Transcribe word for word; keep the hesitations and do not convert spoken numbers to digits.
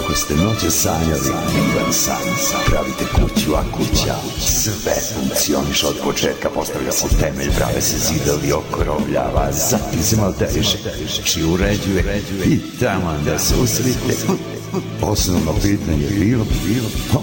Ako ste noće sanjali divan san, pravite kuću, a kuća sve funkcioniš od početka, postavlja se temelj, prave se zidovi, okrovljava, zatim se malteriše, či uređuje i taman da se usrite. Osnovno pitanje je bilo, bilo,